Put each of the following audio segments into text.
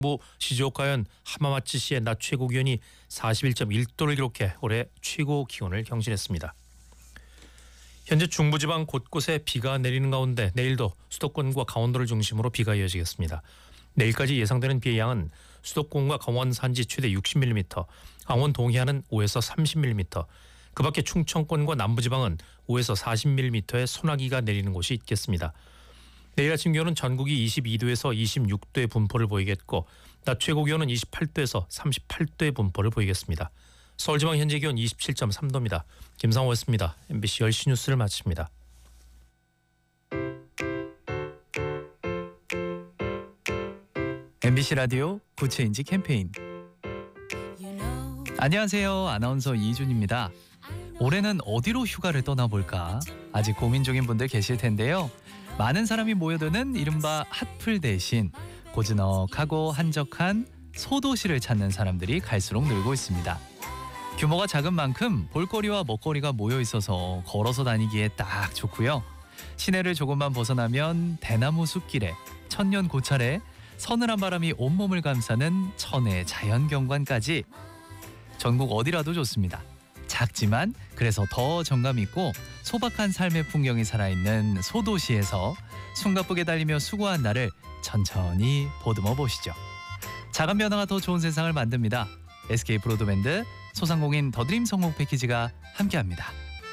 시즈오카현 하마마치시의 낮 최고 기온이 41.1도를 기록해 올해 최고 기온을 경신했습니다. 현재 중부지방 곳곳에 비가 내리는 가운데 내일도 수도권과 강원도를 중심으로 비가 이어지겠습니다. 내일까지 예상되는 비의 양은 수도권과 강원 산지 최대 60mm, 강원 동해안은 5에서 30mm, 그 밖에 충청권과 남부지방은 5에서 40mm의 소나기가 내리는 곳이 있겠습니다. 내일 아침 기온은 전국이 22도에서 26도의 분포를 보이겠고 낮 최고 기온은 28도에서 38도의 분포를 보이겠습니다. 서울지방 현재 기온 27.3도입니다. 김상호였습니다. MBC 10시 뉴스를 마칩니다. MBC 라디오 구체인지 캠페인. 안녕하세요. 아나운서 이준입니다. 올해는 어디로 휴가를 떠나볼까? 아직 고민 중인 분들 계실 텐데요. 많은 사람이 모여드는 이른바 핫플 대신 고즈넉하고 한적한 소도시를 찾는 사람들이 갈수록 늘고 있습니다. 규모가 작은 만큼 볼거리와 먹거리가 모여 있어서 걸어서 다니기에 딱 좋고요. 시내를 조금만 벗어나면 대나무 숲길에 천년 고찰에 서늘한 바람이 온몸을 감싸는 천혜 자연경관까지 전국 어디라도 좋습니다. 작지만 그래서 더 정감 있고 소박한 삶의 풍경이 살아있는 소도시에서 숨가쁘게 달리며 수고한 나를 천천히 보듬어 보시죠. 작은 변화가 더 좋은 세상을 만듭니다. SK 브로드밴드 소상공인 더드림 성공 패키지가 함께합니다.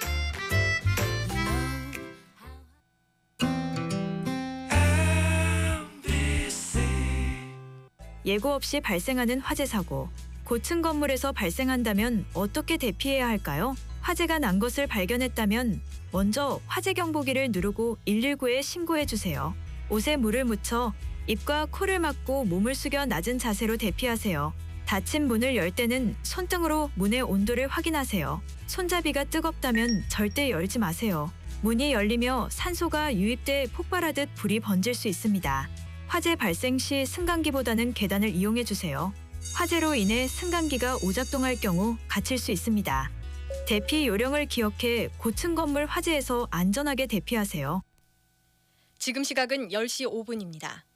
예고 없이 발생하는 화재 사고. 고층 건물에서 발생한다면 어떻게 대피해야 할까요? 화재가 난 것을 발견했다면 먼저 화재 경보기를 누르고 119에 신고해 주세요. 옷에 물을 묻혀 입과 코를 막고 몸을 숙여 낮은 자세로 대피하세요. 닫힌 문을 열 때는 손등으로 문의 온도를 확인하세요. 손잡이가 뜨겁다면 절대 열지 마세요. 문이 열리며 산소가 유입돼 폭발하듯 불이 번질 수 있습니다. 화재 발생 시 승강기보다는 계단을 이용해 주세요. 화재로 인해 승강기가 오작동할 경우 갇힐 수 있습니다. 대피 요령을 기억해 고층 건물 화재에서 안전하게 대피하세요. 지금 시각은 10시 5분입니다.